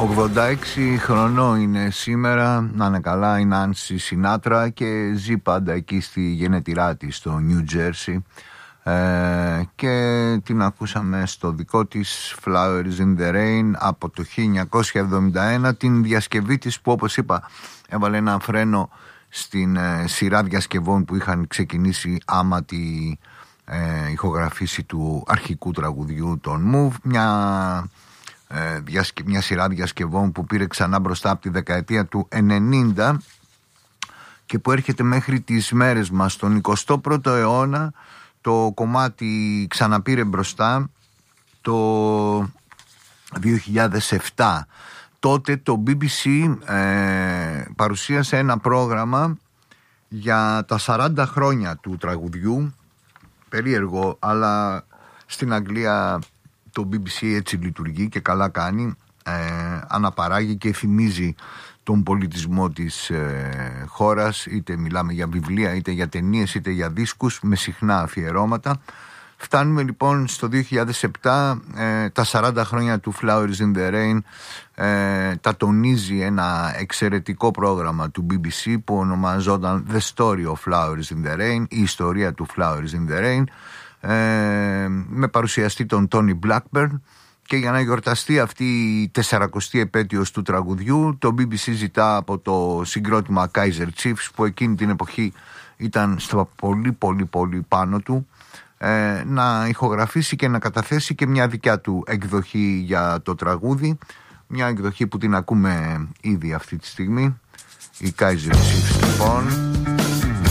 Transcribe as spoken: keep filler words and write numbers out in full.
ογδόντα έξι χρονών είναι σήμερα, να είναι καλά η Νάνση Σινάτρα και ζει πάντα εκεί στη γενετηρά της στο Νιου Τζέρσι, ε, και την ακούσαμε στο δικό της Flowers in the Rain από το χίλια εννιακόσια εβδομήντα ένα, την διασκευή της που, όπως είπα, έβαλε ένα φρένο στην ε, σειρά διασκευών που είχαν ξεκινήσει άμα τη ε, ηχογραφήση του αρχικού τραγουδιού των Move, μια μια σειρά διασκευών που πήρε ξανά μπροστά από τη δεκαετία του ενενήντα και που έρχεται μέχρι τις μέρες μας. Στον εικοστό πρώτο αιώνα το κομμάτι ξαναπήρε μπροστά το δύο χιλιάδες επτά. Τότε το μπι μπι σι ε, παρουσίασε ένα πρόγραμμα για τα σαράντα χρόνια του τραγουδιού. Περίεργο, αλλά στην Αγγλία το μπι μπι σι έτσι λειτουργεί και καλά κάνει, ε, αναπαράγει και θυμίζει τον πολιτισμό της ε, χώρας, είτε μιλάμε για βιβλία, είτε για ταινίες, είτε για δίσκους με συχνά αφιερώματα. Φτάνουμε λοιπόν στο δύο χιλιάδες επτά, ε, τα σαράντα χρόνια του Flowers in the Rain, ε, τα τονίζει ένα εξαιρετικό πρόγραμμα του μπι μπι σι που ονομαζόταν The Story of Flowers in the Rain, η ιστορία του Flowers in the Rain, Ε, με παρουσιαστή τον Τόνι Blackburn, και για να γιορταστεί αυτή η τεσσαρακοστή επέτειος του τραγουδιού, το μπι μπι σι ζητά από το συγκρότημα Kaiser Chiefs, που εκείνη την εποχή ήταν στο πολύ πολύ πολύ πάνω του, ε, να ηχογραφήσει και να καταθέσει και μια δικιά του εκδοχή για το τραγούδι, μια εκδοχή που την ακούμε ήδη αυτή τη στιγμή, η Kaiser Chiefs λοιπόν.